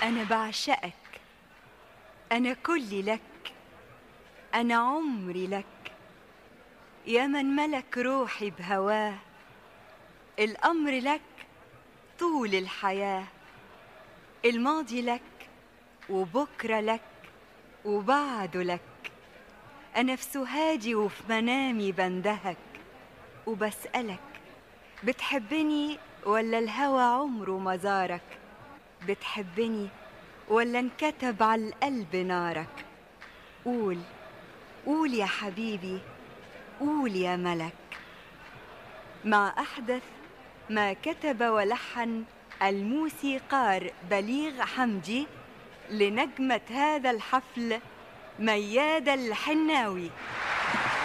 أنا بعشقك، أنا كلي لك، أنا عمري لك، يا من ملك روحي بهواه، الأمر لك طول الحياة، الماضي لك وبكرة لك وبعده لك. أنا في سهادي وفي منامي بندهك وبسألك، بتحبني ولا الهوى عمره ما زارك؟ بتحبني ولا انكتب على القلب نارك؟ قول، قول يا حبيبي، قول يا ملك. مع أحدث ما كتب ولحن الموسيقار بليغ حمدي لنجمة هذا الحفل ميادة الحناوي.